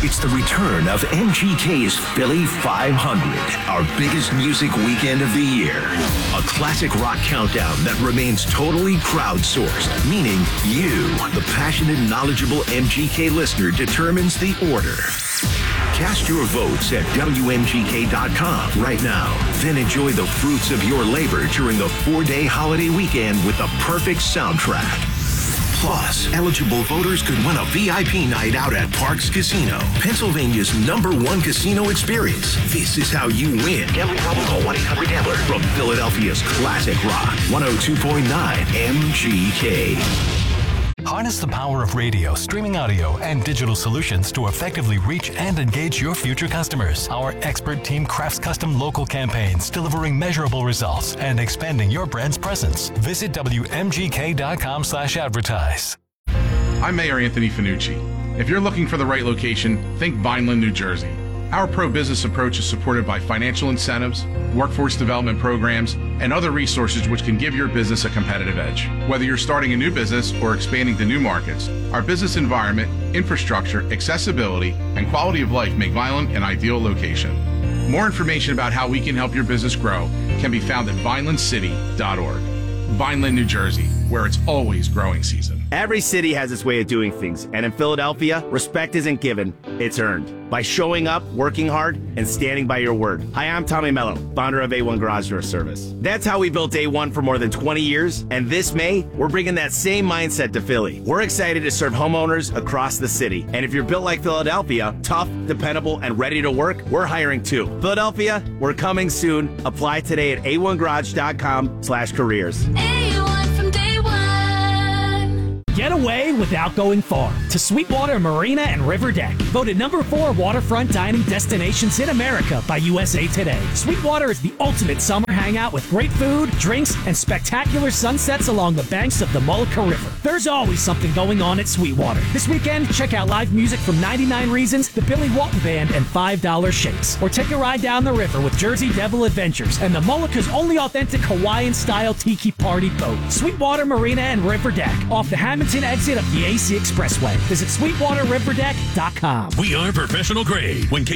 It's the return of MGK's Philly 500, our biggest music weekend of the year. A classic rock countdown that remains totally crowdsourced, meaning you, the passionate, knowledgeable MGK listener, determines the order. Cast your votes at WMGK.com right now. Then enjoy the fruits of your labor during the 4-day holiday weekend with the perfect soundtrack. Plus, eligible voters could win a VIP night out at Parks Casino, Pennsylvania's #1 casino experience. This is how you win. Gambling problem? Call 1-800-GAMBLER. From Philadelphia's classic rock, 102.9 MGK. Harness the power of radio, streaming audio, and digital solutions to effectively reach and engage your future customers. Our expert team crafts custom local campaigns, delivering measurable results and expanding your brand's presence. Visit WMGK.com/advertise. I'm Mayor Anthony Finucci. If you're looking for the right location, think Vineland, New Jersey. Our pro-business approach is supported by financial incentives, workforce development programs, and other resources which can give your business a competitive edge. Whether you're starting a new business or expanding to new markets, our business environment, infrastructure, accessibility, and quality of life make Vineland an ideal location. More information about how we can help your business grow can be found at vinelandcity.org. Vineland, New Jersey, where it's always growing season. Every city has its way of doing things, and in Philadelphia, respect isn't given, it's earned. By showing up, working hard, and standing by your word. Hi, I'm Tommy Mello, founder of A1 Garage Door Service. That's how we built A1 for more than 20 years, and this May, we're bringing that same mindset to Philly. We're excited to serve homeowners across the city, and if you're built like Philadelphia, tough, dependable, and ready to work, we're hiring too. Philadelphia, we're coming soon. Apply today at a1garage.com/careers. A1 from day one. Get away without going far to Sweetwater Marina and River Deck. Voted #4 waterfront dining destinations in America by USA Today. Sweetwater is the ultimate summer hangout with great food, drinks, and spectacular sunsets along the banks of the Mullica River. There's always something going on at Sweetwater. This weekend, check out live music from 99 Reasons, the Billy Walton Band, and $5 Shakes. Or take a ride down the river with Jersey Devil Adventures and the Mullica's only authentic Hawaiian-style tiki party boat. Sweetwater Marina and River Deck, off the Hamilton exit of the AC Expressway. Visit SweetwaterRiverDeck.com. We are professional grade. When